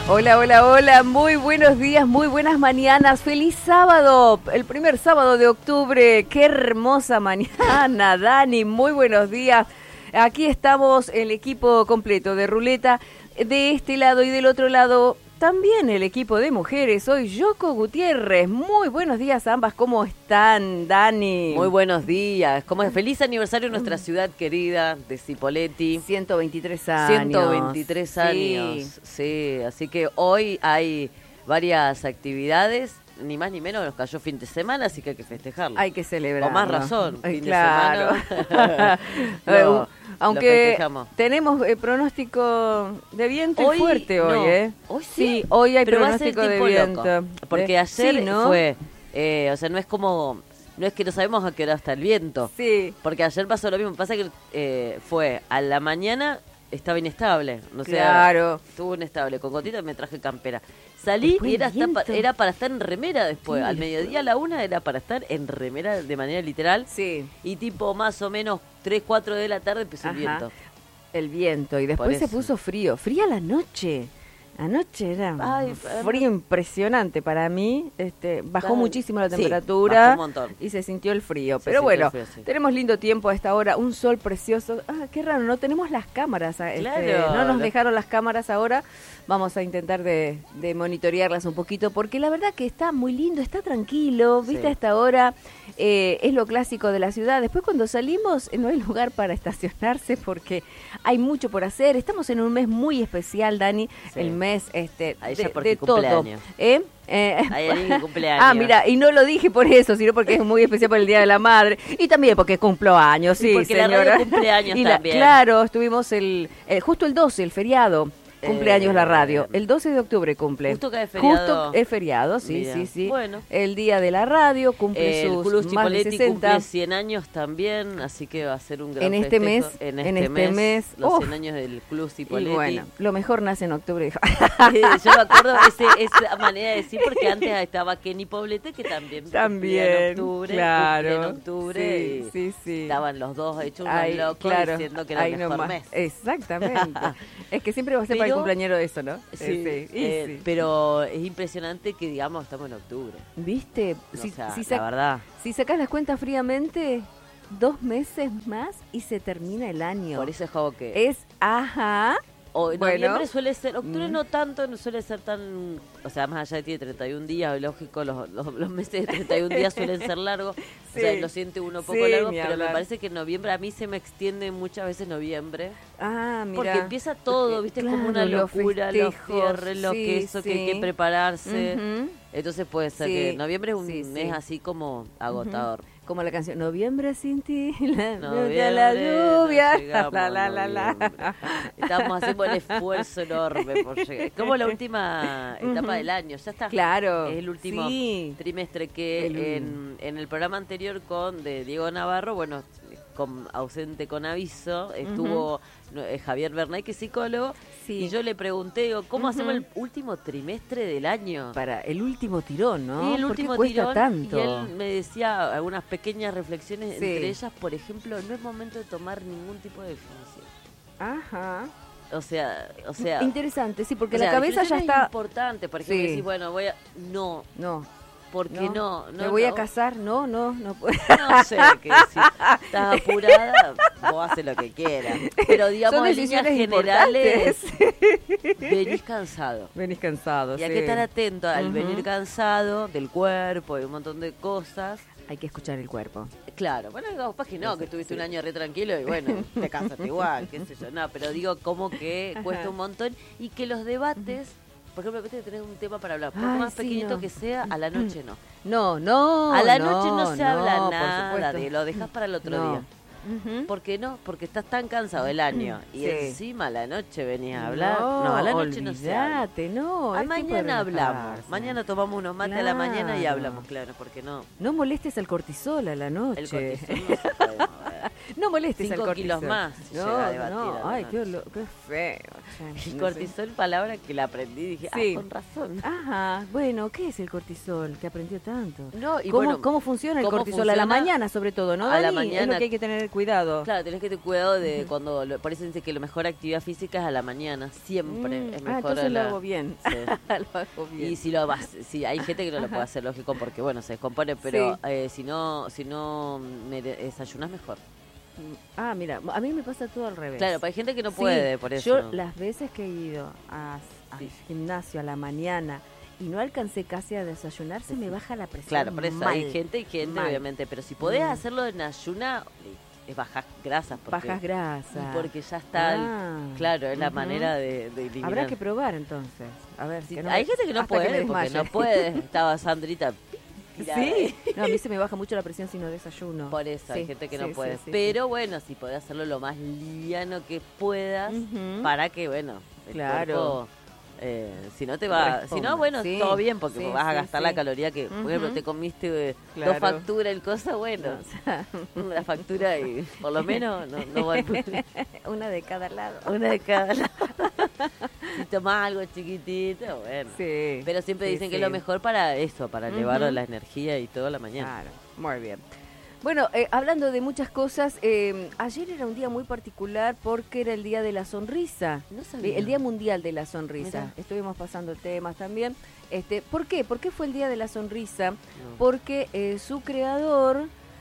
Hola, hola, hola, muy buenos días, muy buenas mañanas, feliz sábado, el primer sábado de octubre, qué hermosa mañana, Dani, muy buenos días. Aquí estamos el equipo completo de Ruleta, de este lado y del otro lado también el equipo de mujeres. Soy Yoko Gutiérrez. Muy buenos días a ambas. ¿Cómo están, Dani? Muy buenos días. ¿Cómo es? Feliz aniversario de nuestra ciudad querida de Cipolletti. 123 años. 123 años. Sí, así que hoy hay varias actividades. Ni más ni menos, nos cayó fin de semana, así que hay que festejarlo. Hay que celebrarlo. Con más razón, fin claro. de semana. Aunque tenemos pronóstico de viento hoy, fuerte hoy, no. ¿eh? Hoy sí, hoy hay pero pronóstico de viento. Loco, porque ayer sí, ¿no? fue, o sea, no es que no sabemos a qué hora está el viento. Sí. Porque ayer pasó lo mismo, pasa que fue a la mañana, estaba inestable. O sea, claro. Estuvo inestable, con gotitas me traje campera. Salí y era para estar en remera después. Sí, al mediodía a la 1 era para estar en remera de manera literal. Sí. Y tipo más o menos 3, 4 de la tarde empezó el viento. El viento. Y después se puso frío. Fría la noche. Anoche era frío impresionante para mí. Bajó muchísimo la temperatura. Bajó un montón. Y se sintió el frío. Pero bueno, tenemos lindo tiempo a esta hora. Un sol precioso. Qué raro, no tenemos las cámaras. Claro, no nos dejaron las cámaras ahora. Vamos a intentar de monitorearlas un poquito, porque la verdad que está muy lindo, está tranquilo, viste, a esta hora, es lo clásico de la ciudad. Después cuando salimos no hay lugar para estacionarse porque hay mucho por hacer. Estamos en un mes muy especial, Dani, el mes de todo. Hay alguien cumpleaños. Mira, y no lo dije por eso, sino porque es muy especial por el Día de la Madre y también porque cumplo años, sí, porque señora. La radio cumpleaños también. Claro, estuvimos justo el 12, el feriado. Cumpleaños la radio. El 12 de octubre cumple. Justo que es feriado. Justo es feriado, sí, Mira. Sí. Bueno. El día de la radio cumple el sus Club más de Cipolletti 60. cumple 100 años también, así que va a ser un gran en este festejo. mes. En este mes. Los 100 años del Club Cipolletti. Y bueno, lo mejor nace en octubre. Yo me acuerdo esa manera de decir, porque antes estaba Kenny Poblete, que también cumplía en octubre. Claro. En octubre. Sí. Estaban los dos hechos unos locos diciendo que era el mejor mes. Exactamente. Es que siempre va a ser para el cumpleañero eso, ¿no? Sí, pero es impresionante que, digamos, estamos en octubre. ¿Viste? La verdad. Si sacas las cuentas fríamente, 2 meses más y se termina el año. Por eso es como que... Noviembre suele ser, octubre no tanto, no suele ser tan, o sea, más allá de tiene 31 días, lógico, los meses de 31 días suelen ser largos, o sea, lo siente uno un poco largo, pero me parece que en noviembre, a mí se me extiende muchas veces noviembre, mira. Porque empieza todo, viste, como una locura, los cierres, que hay que prepararse, entonces puede ser que noviembre es un mes así como agotador. Como la canción Noviembre sin ti, la lluvia, la. Estamos haciendo un esfuerzo enorme por llegar. Es como la última etapa del año, ya está. Claro. Es el último trimestre que en el programa anterior de Diego Navarro, bueno, ausente con aviso, estuvo Javier Bernay, que es psicólogo, y yo le pregunté, ¿cómo hacemos el último trimestre del año? Para el último tirón, ¿no? Sí, el último tirón, tanto? Y él me decía algunas pequeñas reflexiones, entre ellas, por ejemplo, no es momento de tomar ningún tipo de definición. Ajá. O sea... Interesante, sí, porque la cabeza ya está... Es importante, por ejemplo, decís, bueno, voy a... No. Porque no me voy a casar, no puedo. No sé qué decir. Estás apurada, vos haces lo que quieras. Pero digamos, en líneas generales, venís cansado. Y hay que estar atento al venir cansado del cuerpo y un montón de cosas. Hay que escuchar el cuerpo. Claro, bueno, capaz que no, que tuviste un año re tranquilo y bueno, te cansaste igual, qué sé yo. No, pero digo como que cuesta un montón y que los debates... Por ejemplo, viste que tenés un tema para hablar. Por más pequeñito que sea, a la noche no. No. A la noche no se habla nada, lo dejas para el otro día. ¿Por qué no? Porque estás tan cansado del año y encima a la noche venís a hablar. No, a la noche no se habla. Mañana hablamos. Mañana tomamos unos mates a la mañana y hablamos, claro, porque no. No molestes al cortisol a la noche. El cortisol no se puede mover. No molestes al 5 cortisol. kilos más. No, ay, qué feo. El cortisol, palabra que la aprendí, dije, con razón. Ajá, bueno, ¿qué es el cortisol? Que aprendió tanto. No, y ¿Cómo funciona el cortisol? A la mañana, sobre todo, ¿no, a Dani? la mañana. Es lo que hay que tener cuidado. Claro, tenés que tener cuidado de cuando... Por eso dice que la mejor actividad física es a la mañana, siempre es mejor. Entonces lo hago bien. Sí. Lo hago bien. Y si hay gente que no lo puede hacer, lógico, porque bueno, se descompone, pero si no desayunas mejor. Mira, a mí me pasa todo al revés. Claro, pero hay gente que no puede, por eso. Yo las veces que he ido al gimnasio a la mañana y no alcancé casi a desayunar, se me baja la presión. Claro, por eso hay gente, obviamente, pero si podés hacerlo en ayuna, bajas grasas. Bajas grasas. Porque ya está, claro, es la manera de eliminar. Habrá que probar entonces. A ver, hay gente que no puede, porque no puede. Estaba Sandrita. Sí, no, a mí se me baja mucho la presión si no desayuno. Por eso, hay gente que no puede. Pero bueno, si podés hacerlo lo más liviano que puedas, para que, bueno, el cuerpo, si no te va, si no, bueno, todo bien, porque vas a gastar la caloría que, por ejemplo, te comiste 2 facturas, el cosa, bueno, la factura y por lo menos no va a... Una de cada lado. Una de cada lado. Si tomás algo chiquitito, bueno. Sí, pero siempre dicen que es lo mejor para eso, para elevar la energía y todo la mañana. Claro, muy bien. Bueno, hablando de muchas cosas, ayer era un día muy particular porque era el Día de la Sonrisa. No sabía. El Día Mundial de la Sonrisa. Mirá. Estuvimos pasando temas también. ¿Por qué? ¿Por qué fue el Día de la Sonrisa? No. Porque su creador,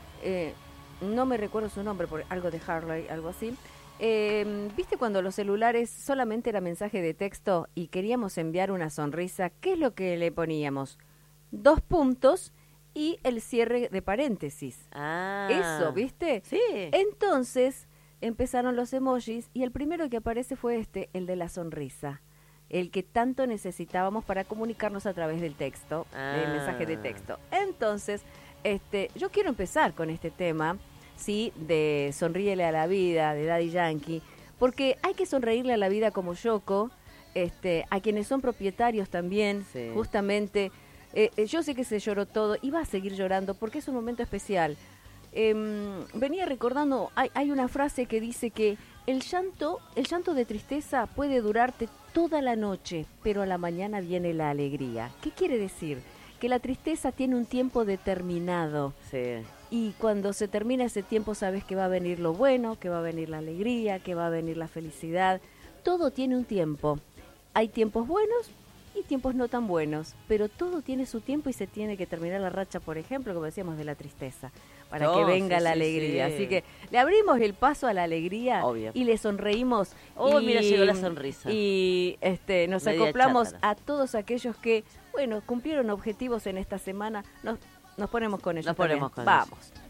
no me recuerdo su nombre, por algo de Harley, algo así. ¿Viste cuando los celulares solamente era mensaje de texto y queríamos enviar una sonrisa? ¿Qué es lo que le poníamos? 2 puntos y el cierre de paréntesis. Eso, ¿viste? Sí. Entonces empezaron los emojis y el primero que aparece fue el de la sonrisa, el que tanto necesitábamos para comunicarnos a través del texto, del mensaje de texto. Entonces, yo quiero empezar con este tema, sí, de Sonríele a la vida, de Daddy Yankee, porque hay que sonreírle a la vida como Yoko, a quienes son propietarios también, justamente. Yo sé que se lloró todo y va a seguir llorando porque es un momento especial. Venía recordando, hay una frase que dice que el llanto de tristeza puede durarte toda la noche, pero a la mañana viene la alegría. ¿Qué quiere decir? Que la tristeza tiene un tiempo determinado. Sí. Y cuando se termina ese tiempo sabes que va a venir lo bueno, que va a venir la alegría, que va a venir la felicidad. Todo tiene un tiempo. Hay tiempos buenos y tiempos no tan buenos, pero todo tiene su tiempo y se tiene que terminar la racha, por ejemplo, como decíamos, de la tristeza, para que venga la alegría. Así que le abrimos el paso a la alegría. Obvio. Y le sonreímos. Mira, llegó la sonrisa. Y nos media acoplamos chátara. a todos aquellos que, bueno, cumplieron objetivos en esta semana. Nos ponemos con ellos. Nos ponemos con Vamos. ellos.